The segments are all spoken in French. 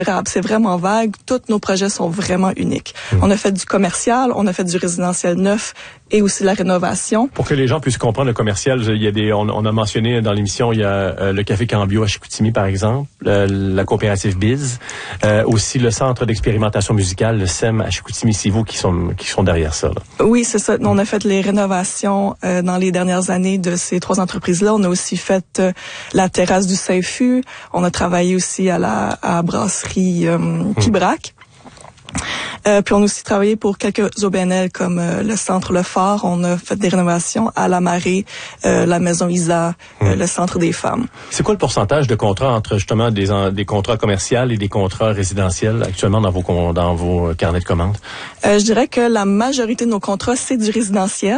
C'est vraiment vague. Tous nos projets sont vraiment uniques. On a fait du commercial, on a fait du résidentiel neuf et aussi de la rénovation. Pour que les gens puissent comprendre le commercial, il y a on a mentionné dans l'émission, il y a le Café Cambio à Chicoutimi, par exemple, la coopérative Biz, aussi le Centre d'expérimentation musicale, le CEM à Chicoutimi. C'est vous qui sont derrière ça, là. Oui, c'est ça. On a fait les rénovations dans les dernières années de ces 3 entreprises-là. On a aussi fait la terrasse du Saint-Fu. On a travaillé aussi à la brasserie Pibrac. Puis on a aussi travaillé pour quelques OBNL comme le Centre Le Phare. On a fait des rénovations à la Marée, la Maison Isa, le Centre des femmes. C'est quoi le pourcentage de contrats entre justement des contrats commerciaux et des contrats résidentiels actuellement dans vos carnets de commandes? Je dirais que la majorité de nos contrats, c'est du résidentiel.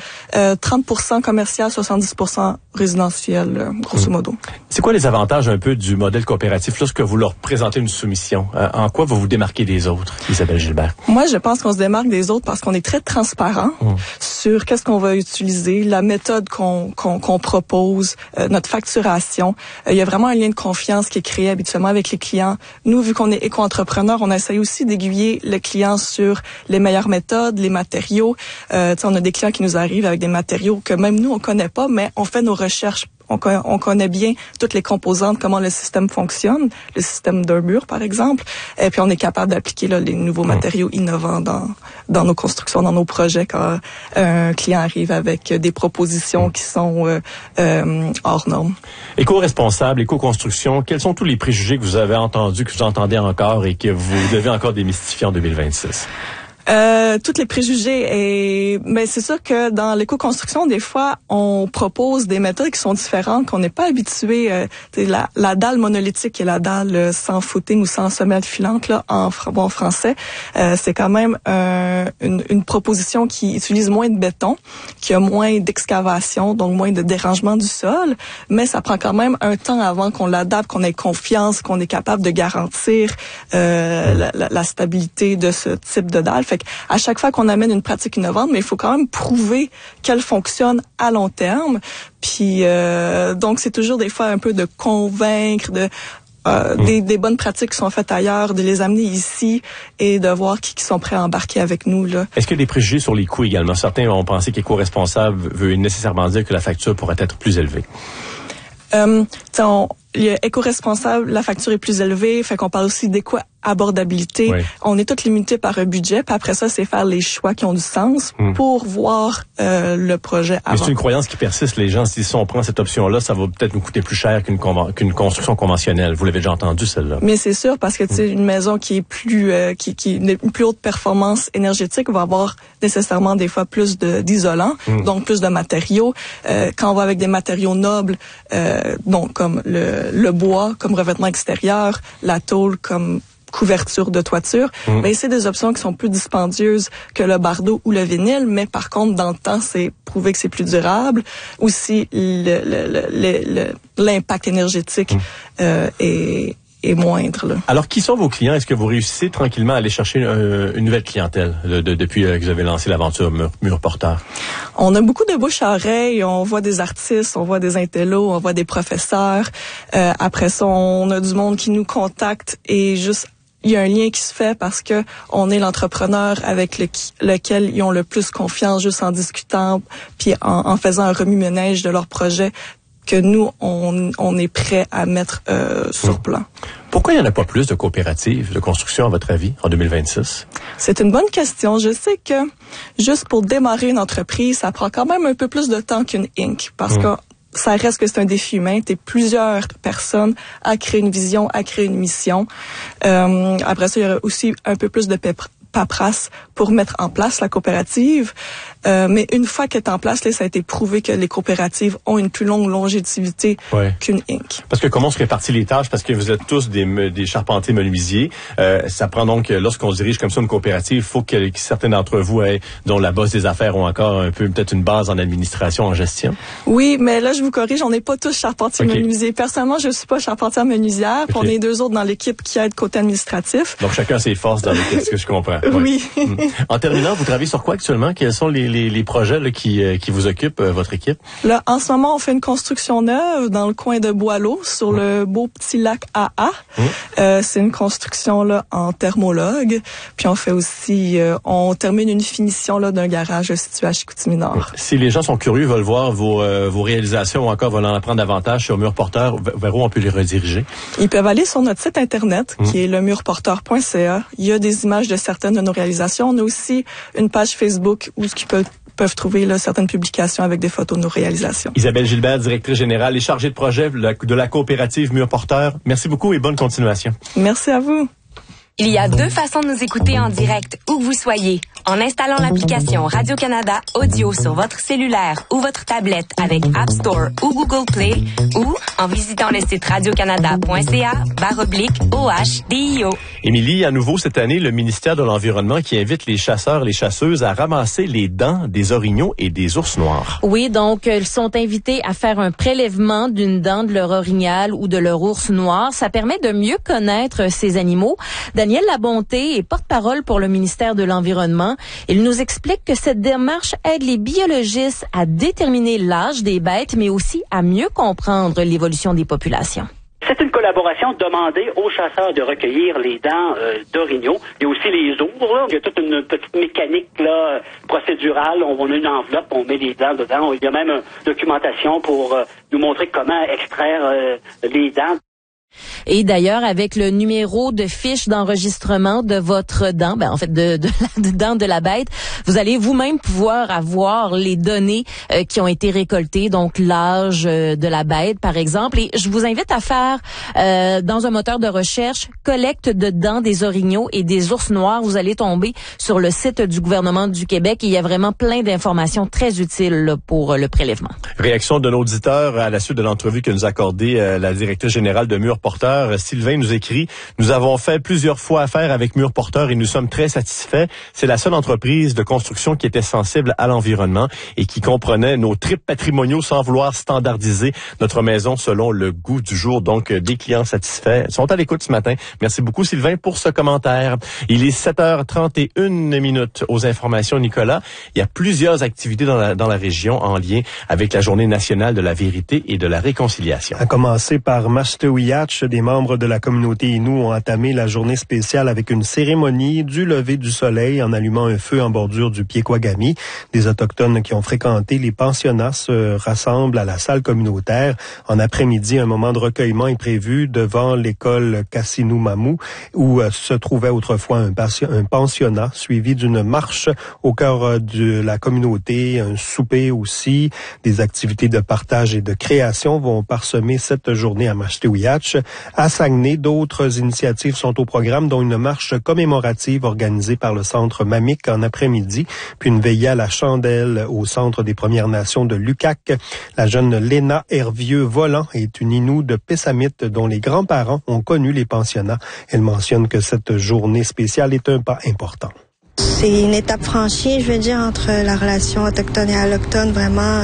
30% commercial, 70% résidentiel, grosso modo. C'est quoi les avantages un peu du modèle coopératif lorsque vous leur présentez une soumission? En quoi vous vous démarquez des autres, Isabelle Gilbert? Moi, je pense qu'on se démarque des autres parce qu'on est très transparent sur qu'est-ce qu'on va utiliser, la méthode qu'on propose, notre facturation. Il y a vraiment un lien de confiance qui est créé habituellement avec les clients. Nous, vu qu'on est éco-entrepreneurs, on essaye aussi d'aiguiller le client sur les meilleures méthodes, les matériaux. On a des clients qui nous arrivent avec des matériaux que même nous, on connaît pas, mais on fait nos recherches. On connaît bien toutes les composantes, comment le système fonctionne, le système d'un mur, par exemple. Et puis, on est capable d'appliquer les nouveaux matériaux innovants dans nos constructions, dans nos projets, quand un client arrive avec des propositions qui sont hors normes. Éco-responsable, éco-construction, quels sont tous les préjugés que vous avez entendus, que vous entendez encore et que vous devez encore démystifier en 2026? Toutes les préjugés mais c'est sûr que dans l'éco-construction, des fois, on propose des méthodes qui sont différentes, qu'on n'est pas habitué. La dalle monolithique et la dalle sans footing ou sans semelle filante, là, en français, c'est quand même une proposition qui utilise moins de béton, qui a moins d'excavation, donc moins de dérangement du sol, mais ça prend quand même un temps avant qu'on l'adapte, qu'on ait confiance, qu'on est capable de garantir la stabilité de ce type de dalle. Fait à chaque fois qu'on amène une pratique innovante, mais il faut quand même prouver qu'elle fonctionne à long terme. Puis donc c'est toujours des fois un peu de convaincre des bonnes pratiques qui sont faites ailleurs, de les amener ici et de voir qui sont prêts à embarquer avec nous, là. Est-ce qu'il y a des préjugés sur les coûts également? Certains ont pensé qu'éco-responsable veut nécessairement dire que la facture pourrait être plus élevée. Il y a éco-responsable, la facture est plus élevée, fait qu'on parle aussi d'éco-abordabilité. Oui. On est tous limités par un budget, puis après ça, c'est faire les choix qui ont du sens pour voir le projet avant. Mais c'est une croyance qui persiste. Les gens, si on prend cette option-là, ça va peut-être nous coûter plus cher qu'une construction conventionnelle. Vous l'avez déjà entendu, celle-là. Mais c'est sûr, parce que une maison qui est plus qui une plus haute performance énergétique va avoir nécessairement des fois plus d'isolants, donc plus de matériaux. Quand on va avec des matériaux nobles, donc comme le bois comme revêtement extérieur, la tôle comme couverture de toiture, mais c'est des options qui sont plus dispendieuses que le bardeau ou le vinyle, mais par contre, dans le temps, c'est prouvé que c'est plus durable. Aussi, l'impact énergétique est moindre, là. Alors, qui sont vos clients? Est-ce que vous réussissez tranquillement à aller chercher une nouvelle clientèle depuis que vous avez lancé l'aventure Mur Porteur? On a beaucoup de bouche à oreille. On voit des artistes, on voit des intellos, on voit des professeurs. Après ça, on a du monde qui nous contacte et juste il y a un lien qui se fait parce que on est l'entrepreneur avec lequel ils ont le plus confiance juste en discutant puis en faisant un remue-ménage de leur projet que nous, on est prêt à mettre sur plan. Pourquoi il n'y en a pas plus de coopératives de construction, à votre avis, en 2026? C'est une bonne question. Je sais que juste pour démarrer une entreprise, ça prend quand même un peu plus de temps qu'une Inc. Parce que ça reste que c'est un défi humain. T'es plusieurs personnes à créer une vision, à créer une mission. Après ça, il y aura aussi un peu plus de paperasse pour mettre en place la coopérative. Mais une fois qu'elle est en place, là, ça a été prouvé que les coopératives ont une plus longue longévité qu'une Inc. Parce que comment on se répartit les tâches? Parce que vous êtes tous des charpentiers menuisiers. Ça prend donc, lorsqu'on se dirige comme ça une coopérative, il faut que certains d'entre vous dont la bosse des affaires ont encore un peu, peut-être une base en administration, en gestion. Oui, mais là, je vous corrige, on n'est pas tous charpentiers menuisiers. Personnellement, je suis pas charpentière menuisière. Puis on est 2 autres dans l'équipe qui aident côté administratif. Donc chacun a ses forces dans l'équipe, ce que je comprends. Oui. En terminant, vous travaillez sur quoi actuellement? Quels sont les projets là, qui vous occupent, votre équipe? Là, en ce moment, on fait une construction neuve dans le coin de Boileau, sur le beau petit lac AA. C'est une construction là en thermologue. Puis on fait aussi, on termine une finition là d'un garage situé à Chicoutimi-Nord. Si les gens sont curieux, veulent voir vos réalisations ou encore veulent en apprendre davantage sur Murporteur, vers où on peut les rediriger? Ils peuvent aller sur notre site internet, qui est lemurporteur.ca. Il y a des images de certaines de nos réalisations. On a aussi une page Facebook où ils peuvent trouver là, certaines publications avec des photos de nos réalisations. Isabelle Gilbert, directrice générale et chargée de projet de la coopérative Murporteur. Merci beaucoup et bonne continuation. Merci à vous. Il y a deux façons de nous écouter en direct, où que vous soyez. En installant l'application Radio-Canada Audio sur votre cellulaire ou votre tablette avec App Store ou Google Play, ou en visitant le site radiocanada.ca/OHDIO. Émilie, à nouveau cette année, le ministère de l'Environnement qui invite les chasseurs et les chasseuses à ramasser les dents des orignaux et des ours noirs. Oui, donc ils sont invités à faire un prélèvement d'une dent de leur orignal ou de leur ours noir. Ça permet de mieux connaître ces animaux. Daniel Labonté est porte-parole pour le ministère de l'Environnement. Il nous explique que cette démarche aide les biologistes à déterminer l'âge des bêtes, mais aussi à mieux comprendre l'évolution des populations. C'est une collaboration demandée aux chasseurs de recueillir les dents d'orignaux. Il y a aussi les ours. Là. Il y a toute une petite mécanique là, procédurale. On a une enveloppe, on met les dents dedans. Il y a même une documentation pour nous montrer comment extraire les dents. Et d'ailleurs, avec le numéro de fiche d'enregistrement de votre dent, en fait de la dent de la bête, vous allez vous-même pouvoir avoir les données qui ont été récoltées, donc l'âge de la bête, par exemple. Et je vous invite à faire dans un moteur de recherche collecte de dents des orignaux et des ours noirs. Vous allez tomber sur le site du gouvernement du Québec et il y a vraiment plein d'informations très utiles là, pour le prélèvement. Réaction de nos auditeurs à la suite de l'entrevue que nous a accordée la directrice générale de Murporteur. Sylvain nous écrit: nous avons fait plusieurs fois affaire avec Murporteur et nous sommes très satisfaits. C'est la seule entreprise de construction qui était sensible à l'environnement et qui comprenait nos tripes patrimoniaux sans vouloir standardiser notre maison selon le goût du jour. Donc, des clients satisfaits sont à l'écoute ce matin. Merci beaucoup, Sylvain, pour ce commentaire. Il est 7h31 aux informations, Nicolas. Il y a plusieurs activités dans la région en lien avec la Journée nationale de la vérité et de la réconciliation. À commencer par Mastewiyatch, des membres de la communauté Innu ont entamé la journée spéciale avec une cérémonie du lever du soleil en allumant un feu en bordure du Piékwagami. Des Autochtones qui ont fréquenté les pensionnats se rassemblent à la salle communautaire. En après-midi, un moment de recueillement est prévu devant l'école Kassinumamu où se trouvait autrefois un pensionnat suivi d'une marche au cœur de la communauté, un souper aussi. Des activités de partage et de création vont parsemer cette journée à Mastewiyatch. À Saguenay, d'autres initiatives sont au programme, dont une marche commémorative organisée par le Centre Mamik en après-midi, puis une veillée à la chandelle au Centre des Premières Nations de Lucac. La jeune Léna Hervieux-Volant est une Innu de Pessamit dont les grands-parents ont connu les pensionnats. Elle mentionne que cette journée spéciale est un pas important. C'est une étape franchie, je veux dire, entre la relation autochtone et allochtone, vraiment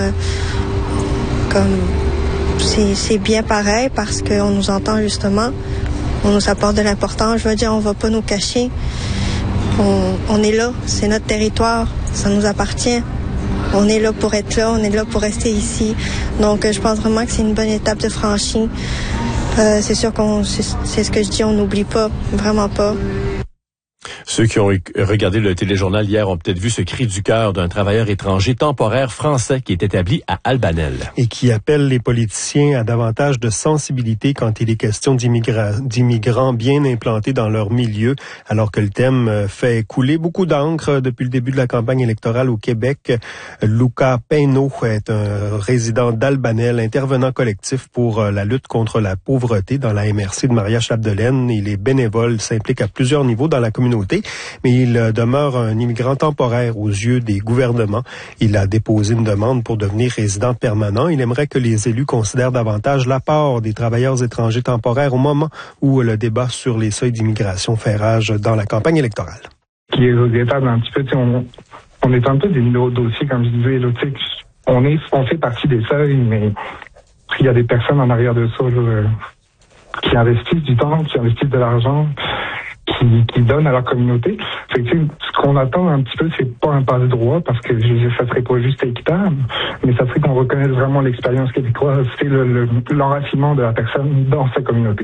c'est bien pareil parce qu'on nous entend justement, on nous apporte de l'importance, je veux dire, on va pas nous cacher, on est là, c'est notre territoire, ça nous appartient, on est là pour être là, on est là pour rester ici, donc je pense vraiment que c'est une bonne étape de franchie. C'est sûr c'est ce que je dis, on n'oublie pas, vraiment pas. Ceux qui ont regardé le téléjournal hier ont peut-être vu ce cri du cœur d'un travailleur étranger temporaire français qui est établi à Albanel. Et qui appelle les politiciens à davantage de sensibilité quand il est question d'immigrants bien implantés dans leur milieu, alors que le thème fait couler beaucoup d'encre depuis le début de la campagne électorale au Québec. Luca Payneau est un résident d'Albanel, intervenant collectif pour la lutte contre la pauvreté dans la MRC de Maria-Chapdelaine. Il est bénévole, s'implique à plusieurs niveaux dans la communauté, mais il demeure un immigrant temporaire aux yeux des gouvernements. Il a déposé une demande pour devenir résident permanent. Il aimerait que les élus considèrent davantage l'apport des travailleurs étrangers temporaires au moment où le débat sur les seuils d'immigration fait rage dans la campagne électorale. Ce qui est regrettable un petit peu, on est un peu des numéros de dossier, comme je disais, là, on fait partie des seuils, mais il y a des personnes en arrière de ça là, qui investissent du temps, qui investissent de l'argent, qui donnent à leur communauté. Fait que, ce qu'on attend un petit peu, c'est pas un passe-droit, parce que ça serait pas juste équitable, mais ça serait qu'on reconnaisse vraiment l'expérience québécoise, c'est l'enracinement de la personne dans sa communauté.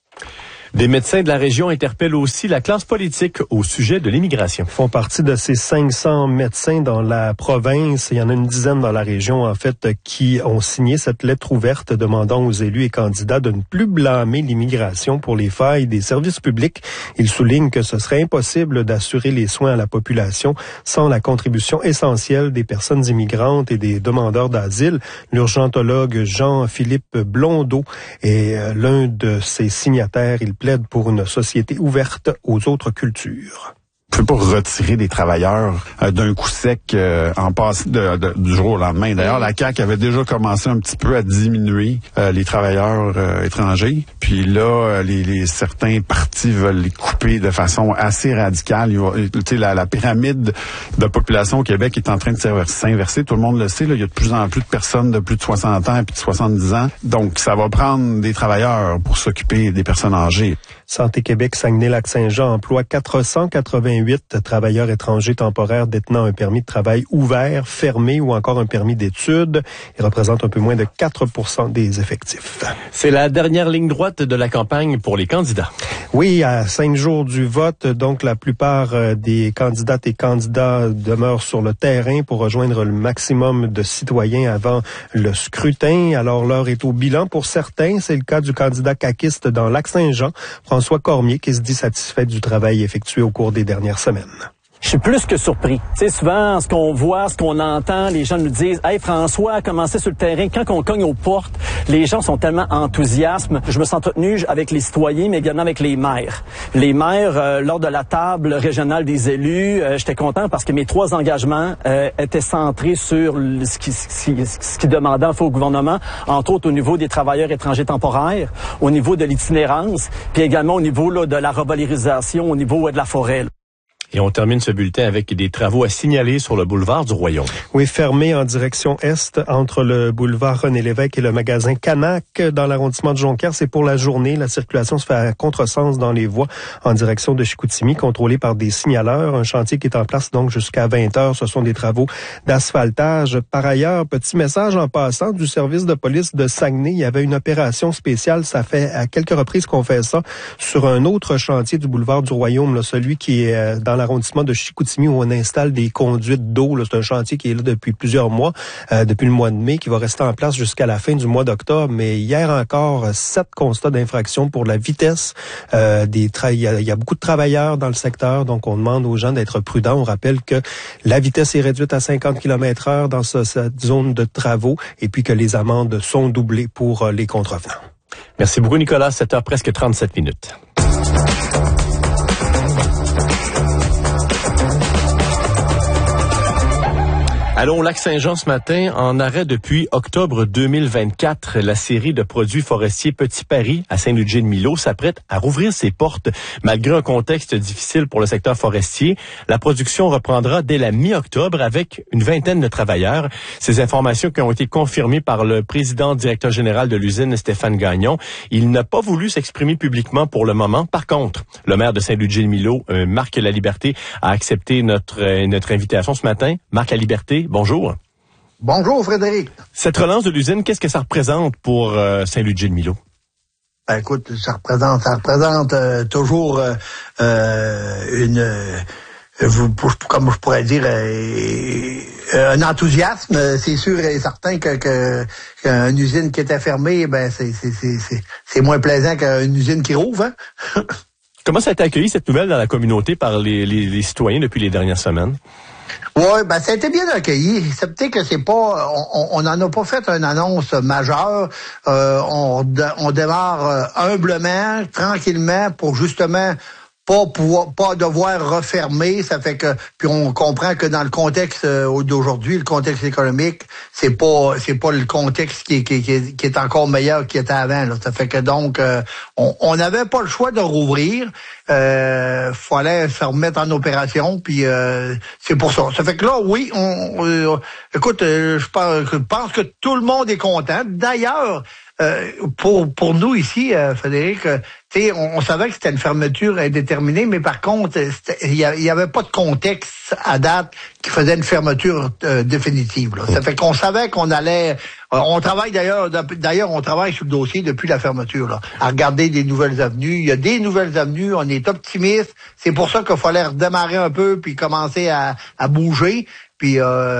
Des médecins de la région interpellent aussi la classe politique au sujet de l'immigration. Ils font partie de ces 500 médecins dans la province. Il y en a une dizaine dans la région, en fait, qui ont signé cette lettre ouverte demandant aux élus et candidats de ne plus blâmer l'immigration pour les failles des services publics. Ils soulignent que ce serait impossible d'assurer les soins à la population sans la contribution essentielle des personnes immigrantes et des demandeurs d'asile. L'urgentologue Jean-Philippe Blondeau est l'un de ces signataires. Il plaide pour une société ouverte aux autres cultures. On ne peut pas retirer des travailleurs d'un coup sec en passant du jour au lendemain. D'ailleurs, la CAQ avait déjà commencé un petit peu à diminuer les travailleurs étrangers. Puis là, certains partis veulent les couper de façon assez radicale. La pyramide de population au Québec est en train de s'inverser. Tout le monde le sait. Là, il y a de plus en plus de personnes de plus de 60 ans et puis de 70 ans. Donc, ça va prendre des travailleurs pour s'occuper des personnes âgées. Santé Québec Saguenay-Lac-Saint-Jean emploie 488 travailleurs étrangers temporaires détenant un permis de travail ouvert, fermé ou encore un permis d'études. Ils représentent un peu moins de 4% des effectifs. C'est la dernière ligne droite de la campagne pour les candidats. Oui, à 5 jours du vote, donc la plupart des candidates et candidats demeurent sur le terrain pour rejoindre le maximum de citoyens avant le scrutin. Alors l'heure est au bilan pour certains. C'est le cas du candidat caquiste dans Lac-Saint-Jean, François Cormier, qui se dit satisfait du travail effectué au cours des dernières semaines. Je suis plus que surpris. Tu sais, souvent, ce qu'on voit, ce qu'on entend, les gens nous disent « Hey, François a commencé sur le terrain. » Quand on cogne aux portes, les gens sont tellement enthousiastes. Je me suis entretenu avec les citoyens, mais également avec les maires. Les maires, lors de la table régionale des élus, j'étais content parce que mes 3 engagements étaient centrés sur ce qui demandait en fait au gouvernement, entre autres au niveau des travailleurs étrangers temporaires, au niveau de l'itinérance, puis également au niveau là, de la revalorisation, au niveau de la forêt. Et on termine ce bulletin avec des travaux à signaler sur le boulevard du Royaume. Oui, fermé en direction est entre le boulevard René-Lévesque et le magasin Canac dans l'arrondissement de Jonquière. C'est pour la journée. La circulation se fait à contresens dans les voies en direction de Chicoutimi, contrôlée par des signaleurs. Un chantier qui est en place donc jusqu'à 20h. Ce sont des travaux d'asphaltage. Par ailleurs, petit message en passant du service de police de Saguenay. Il y avait une opération spéciale. Ça fait à quelques reprises qu'on fait ça sur un autre chantier du boulevard du Royaume, là, celui qui est dans l'arrondissement de Chicoutimi où on installe des conduites d'eau. C'est un chantier qui est là depuis plusieurs mois, depuis le mois de mai, qui va rester en place jusqu'à la fin du mois d'octobre. Mais hier encore, 7 constats d'infraction pour la vitesse. Il y a beaucoup de travailleurs dans le secteur, donc on demande aux gens d'être prudents. On rappelle que la vitesse est réduite à 50 km/h dans cette zone de travaux et puis que les amendes sont doublées pour les contrevenants. Merci beaucoup, Nicolas. 7h presque 37 minutes. Allons au Lac-Saint-Jean ce matin, en arrêt depuis octobre 2024. La série de produits forestiers Petit Paris à Saint-Ludger-de-Milo s'apprête à rouvrir ses portes. Malgré un contexte difficile pour le secteur forestier, la production reprendra dès la mi-octobre avec une vingtaine de travailleurs. Ces informations qui ont été confirmées par le président directeur général de l'usine, Stéphane Gagnon. Il n'a pas voulu s'exprimer publiquement pour le moment. Par contre, le maire de Saint-Ludger-de-Milo, Marc Laliberté, a accepté notre invitation ce matin. Marc Laliberté, bonjour. Bonjour, Frédéric. Cette relance de l'usine, qu'est-ce que ça représente pour Saint-Ludger-de-Milo? Ben, écoute, ça représente toujours comme je pourrais dire, un enthousiasme. C'est sûr et certain qu'une usine qui était fermée, ben c'est moins plaisant qu'une usine qui rouvre. Hein? Comment ça a été accueilli, cette nouvelle, dans la communauté par les citoyens depuis les dernières semaines? Oui, ben ça a été bien accueilli. C'est peut-être que c'est pas, on n'en a pas fait une annonce majeure. On démarre humblement, tranquillement, pour justement pas devoir refermer. Ça fait que, puis on comprend que dans le contexte d'aujourd'hui, le contexte économique, c'est pas le contexte qui est encore meilleur qu'il était avant, là. Ça fait que donc on n'avait pas le choix de rouvrir. Fallait se remettre en opération, puis c'est pour ça. Ça fait que là, oui, écoute, je pense que tout le monde est content. D'ailleurs, pour nous ici, Frédéric, on savait que c'était une fermeture indéterminée, mais par contre, il y avait pas de contexte à date qui faisait une fermeture définitive. Là. Ça fait qu'on savait qu'on allait... on travaille d'ailleurs, on travaille sur le dossier depuis la fermeture, là, à regarder des nouvelles avenues. Il y a des nouvelles avenues, on est optimiste. C'est pour ça qu'il fallait redémarrer un peu puis commencer à bouger. Puis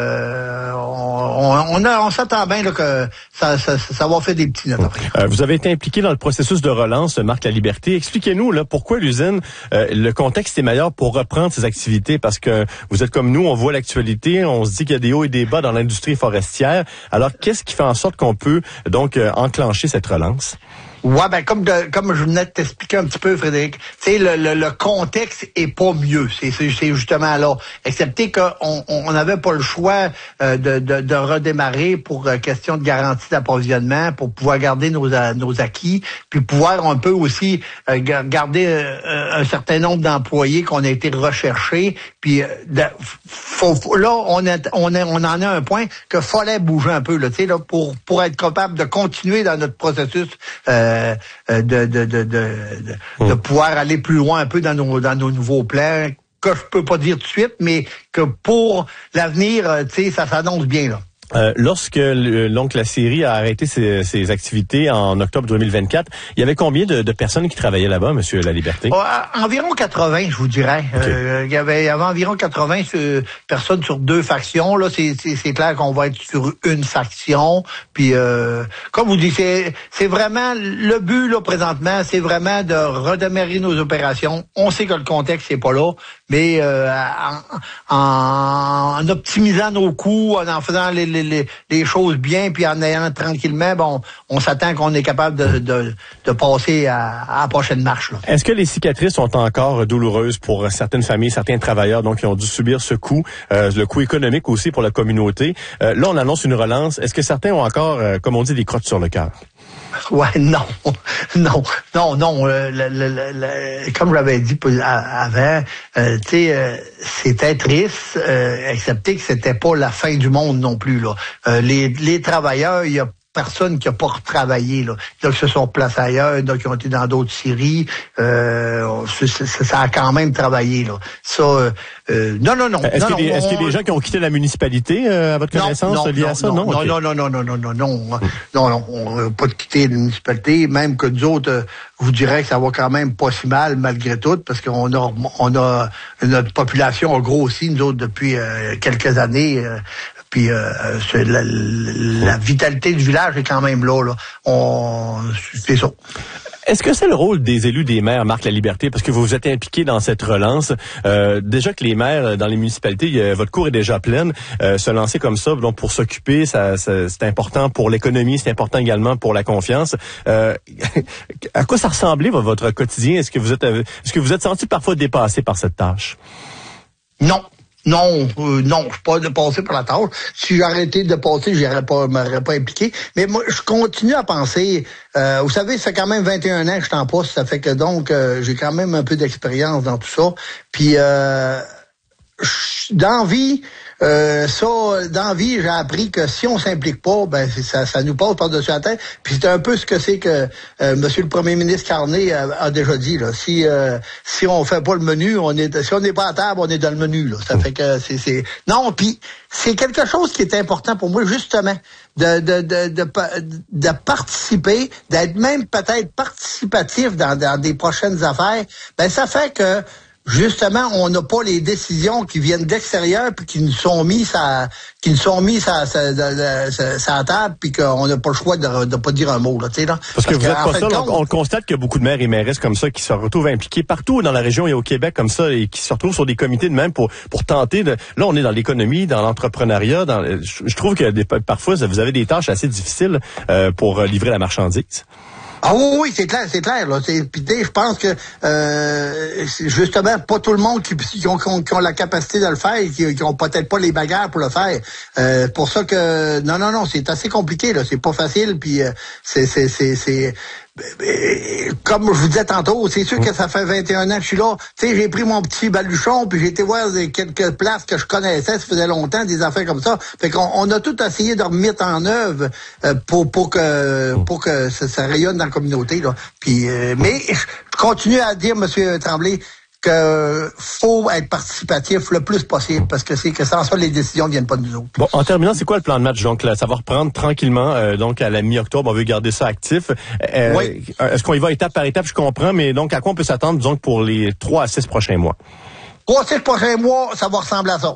on s'attend bien là, que ça va faire des petits notes après. Vous avez été impliqué dans le processus de relance, Marc Laliberté. Expliquez-nous là pourquoi l'usine, le contexte est meilleur pour reprendre ses activités, parce que vous êtes comme nous, on voit l'actualité, on se dit qu'il y a des hauts et des bas dans l'industrie forestière. Alors qu'est-ce qui fait en sorte qu'on peut donc enclencher cette relance? Ouais, ben comme je venais de t'expliquer un petit peu, Frédéric, tu sais, le contexte est pas mieux. C'est justement là. Excepté qu'on n'avait pas le choix de redémarrer pour question de garantie d'approvisionnement, pour pouvoir garder nos acquis, puis pouvoir un peu aussi garder un certain nombre d'employés qu'on a été recherchés. Puis là, on en a un point que fallait bouger un peu là, tu sais, là, pour être capable de continuer dans notre processus. De pouvoir aller plus loin un peu dans nos nouveaux plans, que je peux pas dire tout de suite, mais que pour l'avenir, tu sais, ça s'annonce bien là. Lorsque donc la série a arrêté ses activités en octobre 2024, il y avait combien de personnes qui travaillaient là-bas, Monsieur Laliberté? Environ 80, je vous dirais. Okay. Il y avait environ 80 personnes sur 2 factions. Là, c'est clair qu'on va être sur une faction. Puis, comme vous dites, c'est vraiment le but là présentement, c'est vraiment de redémarrer nos opérations. On sait que le contexte n'est pas là, mais en optimisant nos coûts, en faisant les choses bien, puis en ayant tranquillement, bon, on s'attend qu'on est capable de passer à la prochaine marche. Là. Est-ce que les cicatrices sont encore douloureuses pour certaines familles, certains travailleurs donc qui ont dû subir ce coût, le coût économique aussi pour la communauté? Là, on annonce une relance. Est-ce que certains ont encore, comme on dit, des crottes sur le cœur? Ouais, non. Comme j'avais dit avant, tu sais, c'était triste, excepté que c'était pas la fin du monde non plus là. Les travailleurs, il y a personne qui a pas retravaillé là. Il y en a qui se sont placés ailleurs, il y en a qui ont été dans d'autres séries. Ça a quand même travaillé là. Ça, non. Est-ce qu'il y a des gens qui ont quitté la municipalité à votre connaissance lié à ça? Non, on n'a pas quitté la municipalité. Même que nous autres, vous direz que ça va quand même pas si mal malgré tout, parce qu'on a notre population a grossi nous autres depuis quelques années. Puis la vitalité du village est quand même là. C'est ça. Est-ce que c'est le rôle des élus, des maires, Marc Laliberté, parce que vous vous êtes impliqué dans cette relance, déjà que les maires dans les municipalités, votre cour est déjà pleine, se lancer comme ça, donc pour s'occuper, c'est important pour l'économie, c'est important également pour la confiance. À quoi ça ressemblait votre quotidien? Est-ce que vous êtes senti parfois dépassé par cette tâche? Non, je suis pas dépassé par la tâche. Si j'arrêtais de passer, m'aurais pas impliqué. Mais moi, je continue à penser. Vous savez, ça fait quand même 21 ans que je suis en poste. Ça fait que donc j'ai quand même un peu d'expérience dans tout ça. Puis dans vie, j'ai appris que si on s'implique pas, ben ça nous passe par-dessus la tête. Puis c'est un peu ce que c'est que Monsieur le Premier ministre Carney a déjà dit là. Si on fait pas le menu, si on n'est pas à table, on est dans le menu là. Ça fait que non. Puis c'est quelque chose qui est important pour moi justement de participer, d'être même peut-être participatif dans des prochaines affaires. Ben ça fait que justement, on n'a pas les décisions qui viennent d'extérieur puis qui nous sont mises à table puis qu'on n'a pas le choix de pas dire un mot là, tu sais là. Parce que vous êtes pas seul, on constate qu'il y a beaucoup de maires et mairesses comme ça qui se retrouvent impliqués partout dans la région et au Québec comme ça et qui se retrouvent sur des comités de même pour tenter de. Là, on est dans l'économie, dans l'entrepreneuriat, je trouve que parfois vous avez des tâches assez difficiles pour livrer la marchandise. Ah oui, c'est clair, là. Puis je pense que c'est justement pas tout le monde qui ont la capacité de le faire et qui ont peut-être pas les bagages pour le faire. Pour ça que non, c'est assez compliqué là. C'est pas facile. Puis comme je vous disais tantôt, c'est sûr que ça fait 21 ans que je suis là. Tu sais, j'ai pris mon petit baluchon, puis j'ai été voir quelques places que je connaissais, ça faisait longtemps, des affaires comme ça. Fait qu'on a tout essayé de remettre en œuvre pour que ça rayonne dans la communauté, là. Puis, mais je continue à dire, M. Tremblay, que faut être participatif le plus possible, parce que c'est que sans ça, les décisions ne viennent pas de nous autres. Bon, en terminant, c'est quoi le plan de match? Donc, là, ça va reprendre tranquillement, donc à la mi-octobre, on veut garder ça actif. Oui. Est-ce qu'on y va étape par étape? Je comprends, mais donc, à quoi on peut s'attendre, disons, pour les 3 à 6 prochains mois? 3 à 6 prochains mois, ça va ressembler à ça.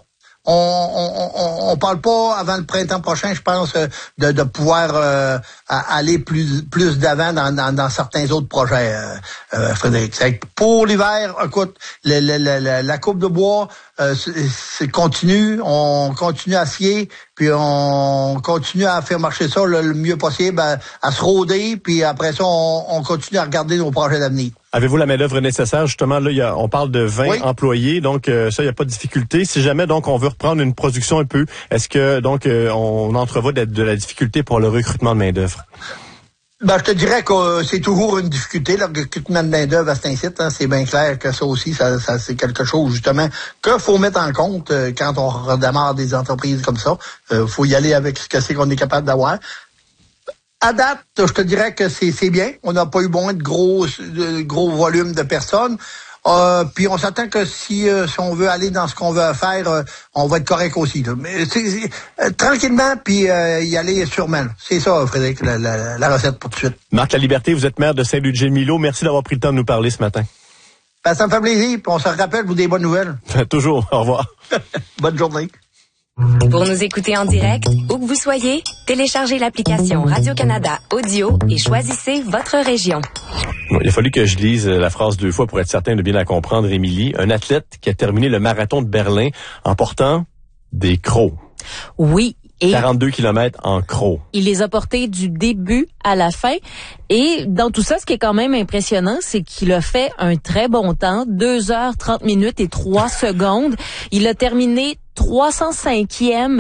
On parle pas avant le printemps prochain, je pense, de pouvoir aller plus d'avant dans certains autres projets, Frédéric. Pour l'hiver, écoute, la coupe de bois, c'est continue, on continue à scier, puis on continue à faire marcher ça le mieux possible, à se rôder, puis après ça, on continue à regarder nos projets d'avenir. Avez-vous la main-d'œuvre nécessaire? Justement, là, on parle de 20 employés, donc ça, il n'y a pas de difficulté. Si jamais, donc, on veut reprendre une production un peu, est-ce que, donc, on entrevoit de la difficulté pour le recrutement de main-d'œuvre? Je te dirais que c'est toujours une difficulté, le recrutement de main-d'œuvre à cet incite, hein. C'est bien clair que ça aussi, ça c'est quelque chose, justement, que faut mettre en compte quand on redémarre des entreprises comme ça. Faut y aller avec ce que c'est qu'on est capable d'avoir. À date, je te dirais que c'est bien. On n'a pas eu besoin de gros volumes de personnes. Puis on s'attend que si on veut aller dans ce qu'on veut faire, on va être correct aussi. Là. Mais tranquillement, puis y aller sûrement. C'est ça, Frédéric, la recette pour tout de suite. Marc Laliberté, vous êtes maire de Saint-Louis-de-Gilles-Milo. Merci d'avoir pris le temps de nous parler ce matin. Ça me fait plaisir, puis on se rappelle pour des bonnes nouvelles. Toujours. Au revoir. Bonne journée. Pour nous écouter en direct, où que vous soyez, téléchargez l'application Radio-Canada Audio et choisissez votre région. Bon, il a fallu que je lise la phrase 2 fois pour être certain de bien la comprendre, Émilie. Un athlète qui a terminé le marathon de Berlin en portant des crocs. Oui. Et 42 kilomètres en crocs. Il les a portés du début à la fin. Et dans tout ça, ce qui est quand même impressionnant, c'est qu'il a fait un très bon temps, 2 heures, 30 minutes et 3 secondes. Il a terminé 305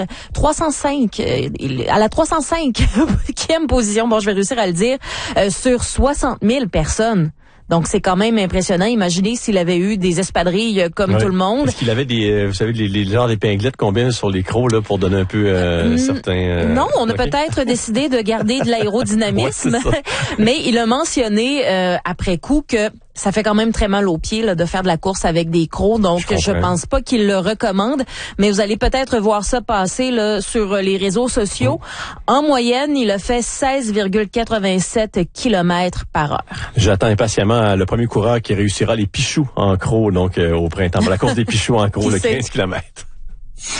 à la 305e position, bon, je vais réussir à le dire, sur 60 000 personnes. Donc, c'est quand même impressionnant. Imaginez s'il avait eu des espadrilles comme tout le monde. Est-ce qu'il avait des, vous savez, les genres d'épinglettes qu'on met sur les crocs, là, pour donner un peu certains... Non, on a peut-être décidé de garder de l'aérodynamisme. Ouais, mais il a mentionné après coup que ça fait quand même très mal aux pieds là, de faire de la course avec des crocs, donc je pense pas qu'il le recommande, mais vous allez peut-être voir ça passer là, sur les réseaux sociaux. En moyenne, il a fait 16,87 km par heure. J'attends impatiemment le premier coureur qui réussira les Pichoux en crocs, donc au printemps, pour la course des Pichoux en crocs, le 15 km.